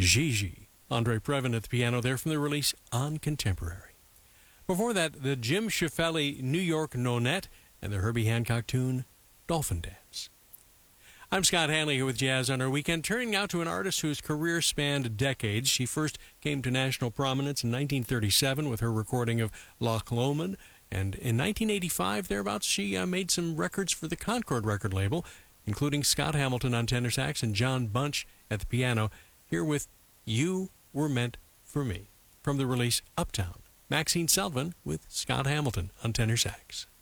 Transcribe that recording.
Gigi. Andre Previn at the piano there from the release On Contemporary. Before that, the Jim Shifley New York Nonette and the Herbie Hancock tune, Dolphin Dance. I'm Scott Hanley here with Jazz on our Weekend, turning now to an artist whose career spanned decades. She first came to national prominence in 1937 with her recording of Loch Lomond, and in 1985, thereabouts, she made some records for the Concord record label, including Scott Hamilton on tenor sax and John Bunch at the piano, here with You Were Meant for Me, from the release Uptown. Maxine Sullivan with Scott Hamilton on tenor sax.